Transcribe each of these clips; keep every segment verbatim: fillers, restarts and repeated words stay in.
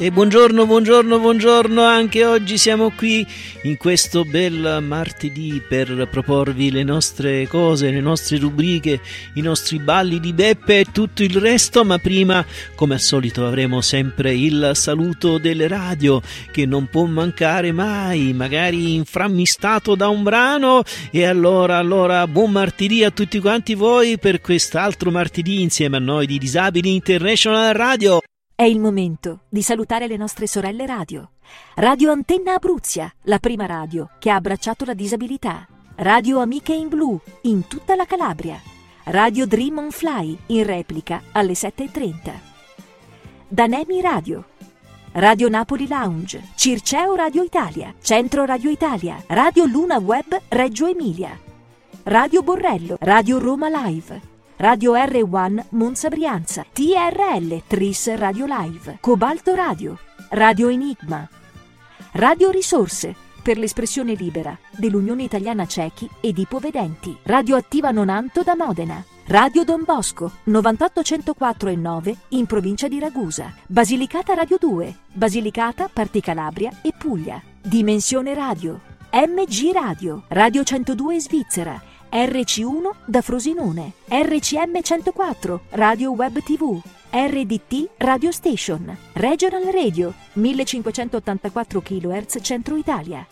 E buongiorno, buongiorno, buongiorno, anche oggi siamo qui in questo bel martedì per proporvi le nostre cose, le nostre rubriche, i nostri balli di Beppe e tutto il resto, ma prima, come al solito, avremo sempre il saluto delle radio che non può mancare mai, magari inframmistato da un brano, e allora, allora, buon martedì a tutti quanti voi per quest'altro martedì insieme a noi di Disabili International Radio. È il momento di salutare le nostre sorelle radio. Radio Antenna Abruzia, la prima radio che ha abbracciato la disabilità. Radio Amiche in Blu, in tutta la Calabria. Radio Dream on Fly, in replica alle sette e trenta. Danemi Radio. Radio Napoli Lounge, Circeo Radio Italia, Centro Radio Italia, Radio Luna Web Reggio Emilia. Radio Borrello, Radio Roma Live. Radio R uno Monza Brianza, T R L Tris Radio Live, Cobalto Radio, Radio Enigma, Radio Risorse per l'espressione libera dell'Unione Italiana Ciechi ed Ipovedenti, Radio Attiva Nonanto da Modena, Radio Don Bosco novantotto centoquattro e nove in provincia di Ragusa, Basilicata Radio due, Basilicata, Parti Calabria e Puglia, Dimensione Radio, M G Radio, Radio centodue Svizzera, R C uno da Frosinone, R C M centoquattro, Radio Web T V, R D T Radio Station, Regional Radio, millecinquecentottantaquattro chilohertz Centro Italia,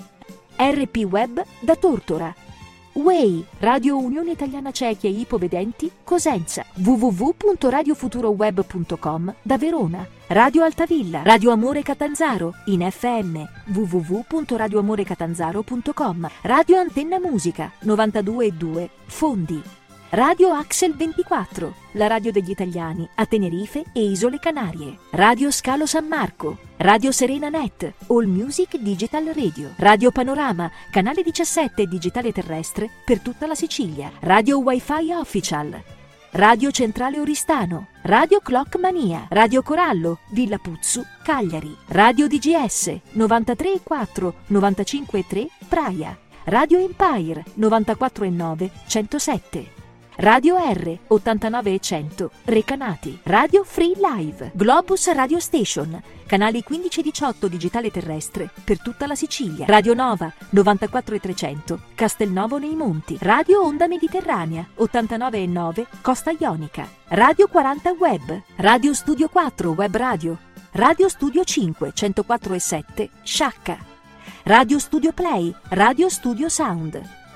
R P Web da Tortora, W E I, Radio Unione Italiana Ciechi e Ipovedenti, Cosenza, w w w punto radio futuro web punto com da Verona, Radio Altavilla, Radio Amore Catanzaro, in F M, w w w punto radio amore catanzaro punto com, Radio Antenna Musica, novantadue e due, Fondi, Radio Axel ventiquattro, la radio degli italiani a Tenerife e Isole Canarie, Radio Scalo San Marco, Radio Serena Net, All Music Digital Radio, Radio Panorama, canale diciassette digitale terrestre per tutta la Sicilia, Radio Wi-Fi Official, Radio Centrale Oristano, Radio Clock Mania, Radio Corallo, Villa Puzzu, Cagliari, Radio D G S, novantatré e quattro, novantacinque e tre, Praia, Radio Empire, novantaquattro e nove, centosette, Radio R, ottantanove e cento, Recanati, Radio Free Live, Globus Radio Station, canali quindici e diciotto digitale terrestre per tutta la Sicilia, Radio Nova, novantaquattro e trecento, Castelnuovo nei Monti, Radio Onda Mediterranea, ottantanove e nove, Costa Ionica, Radio quaranta Web, Radio Studio quattro Web Radio, Radio Studio cinque, centoquattro e sette, Sciacca, Radio Studio Play, Radio Studio Sound,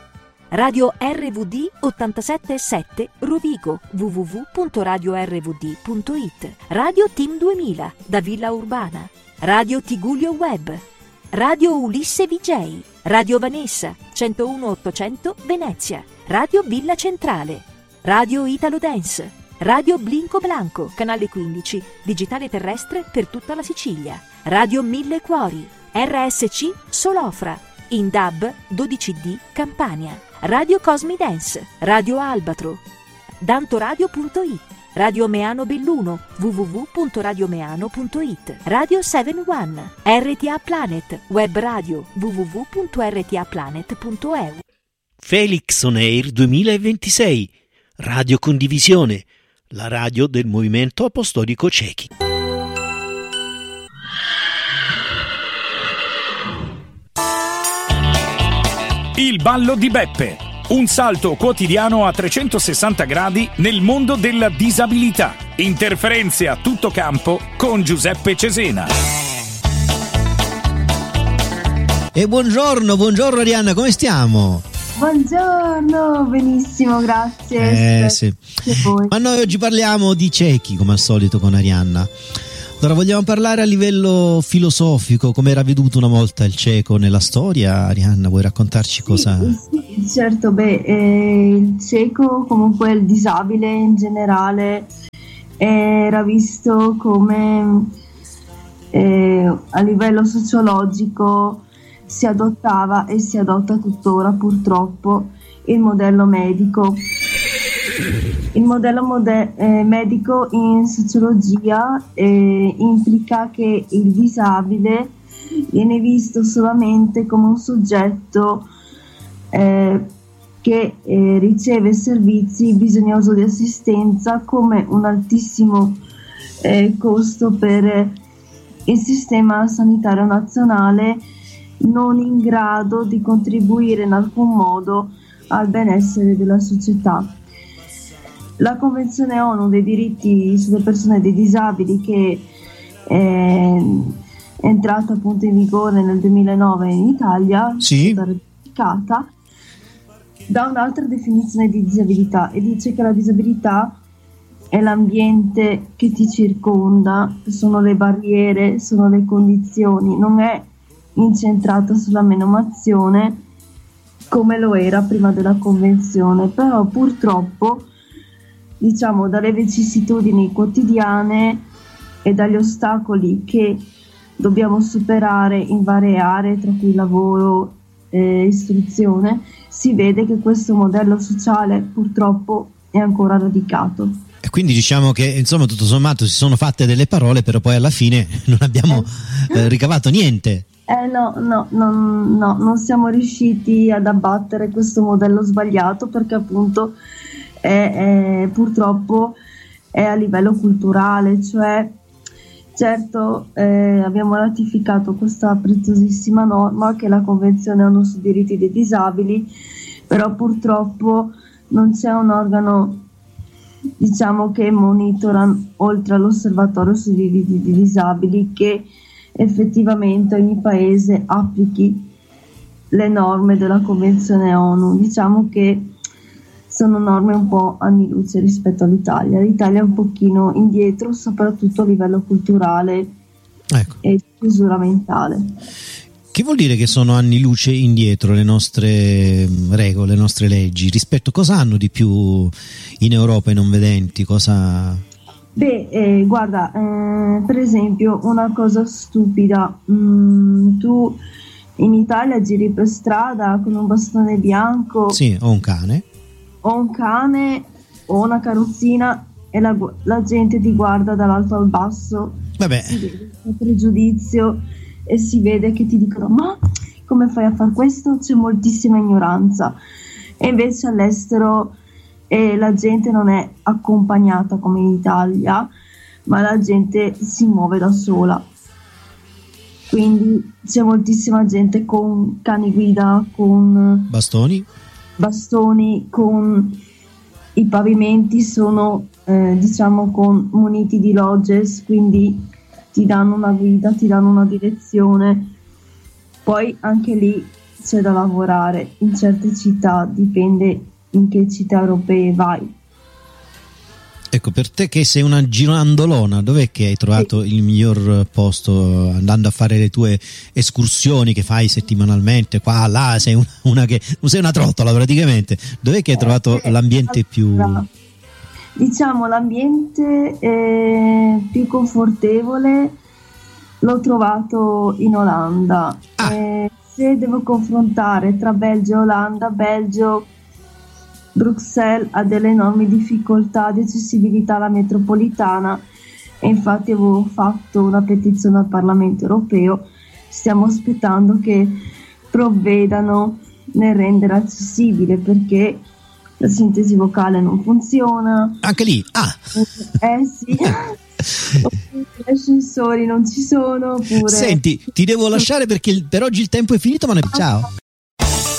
Radio R V D ottantasette e sette Rovigo, w w w punto radio r v d punto i t, Radio Team duemila da Villa Urbana, Radio Tigullio Web, Radio Ulisse V J, Radio Vanessa centouno ottocento Venezia, Radio Villa Centrale, Radio Italo Dance, Radio Blinco Blanco, canale quindici, digitale terrestre per tutta la Sicilia, Radio Mille Cuori, R S C Solofra, in D A B dodici D Campania, Radio Cosmi Dance, Radio Albatro, dantoradio punto i t, Radio Meano Belluno, w w w punto radio meano punto i t, Radio sette uno, R T A Planet, Web Radio, w w w punto r t a planet punto e u. Felix On Air duemilaventisei, Radio Condivisione, la radio del Movimento Apostolico Ciechi. Il ballo di Beppe, un salto quotidiano a trecentosessanta gradi nel mondo della disabilità. Interferenze a tutto campo con Giuseppe Cesena. E buongiorno, buongiorno Arianna, come stiamo? Buongiorno, benissimo, grazie. Eh sì. Ma noi oggi parliamo di ciechi, come al solito con Arianna. Allora, vogliamo parlare a livello filosofico, come era veduto una volta il cieco nella storia? Arianna, vuoi raccontarci cosa? Sì, sì, certo, beh, eh, il cieco, comunque il disabile in generale, era visto come eh, a livello sociologico si adottava e si adotta tuttora purtroppo il modello medico. Il modello mode- eh, medico in sociologia eh, implica che il disabile viene visto solamente come un soggetto eh, che eh, riceve servizi bisognoso di assistenza, come un altissimo eh, costo per il sistema sanitario nazionale non in grado di contribuire in alcun modo al benessere della società. La Convenzione ONU dei diritti sulle persone dei disabili, che è entrata appunto in vigore nel duemilanove in Italia, sì, è stata ratificata, dà un'altra definizione di disabilità e dice che la disabilità è l'ambiente che ti circonda, sono le barriere, sono le condizioni, non è incentrata sulla menomazione come lo era prima della convenzione. Però purtroppo, diciamo, dalle vicissitudini quotidiane e dagli ostacoli che dobbiamo superare in varie aree, tra cui lavoro e istruzione, si vede che questo modello sociale purtroppo è ancora radicato. E quindi diciamo che insomma tutto sommato si sono fatte delle parole, però poi alla fine non abbiamo eh. Eh, ricavato niente. Eh no, no, no, no, non siamo riusciti ad abbattere questo modello sbagliato, perché appunto è, è, purtroppo è a livello culturale, cioè certo eh, abbiamo ratificato questa preziosissima norma che è la Convenzione ONU sui diritti dei disabili, però purtroppo non c'è un organo, diciamo, che monitora, oltre all'osservatorio sui diritti dei disabili, che effettivamente ogni paese applichi le norme della Convenzione ONU. Diciamo che sono norme un po' anni luce rispetto all'Italia. L'Italia è un pochino indietro, soprattutto a livello culturale, ecco, e chiusura mentale. Che vuol dire che sono anni luce indietro le nostre regole, le nostre leggi? Rispetto, cosa hanno di più in Europa i non vedenti? Cosa... Beh, eh, guarda, eh, per esempio una cosa stupida, mm, tu in Italia giri per strada con un bastone bianco, sì, o un cane, o un cane o una carrozzina, e la, la gente ti guarda dall'alto al basso. Vabbè, si vede un pregiudizio e si vede che ti dicono: ma come fai a fare questo? C'è moltissima ignoranza. E invece all'estero e la gente non è accompagnata come in Italia, ma la gente si muove da sola, quindi c'è moltissima gente con cani guida, con bastoni bastoni con i pavimenti sono eh, diciamo con muniti di lodges, quindi ti danno una guida, ti danno una direzione. Poi anche lì c'è da lavorare, in certe città, dipende in che città europee vai. Ecco, per te che sei una girandolona, dov'è che hai trovato sì. il miglior posto andando a fare le tue escursioni che fai settimanalmente qua, là, sei una, una che non sei una trottola praticamente, dov'è che hai trovato eh, l'ambiente allora, più... Diciamo l'ambiente eh, più confortevole l'ho trovato in Olanda. Ah. Eh, se devo confrontare tra Belgio e Olanda, Belgio, Bruxelles ha delle enormi difficoltà di accessibilità alla metropolitana, e infatti avevo fatto una petizione al Parlamento europeo. Stiamo aspettando che provvedano nel rendere accessibile, perché la sintesi vocale non funziona. Anche lì? Ah! Eh sì. Gli ascensori non ci sono. Oppure... Senti, ti devo lasciare perché per oggi il tempo è finito, ma ne... ciao.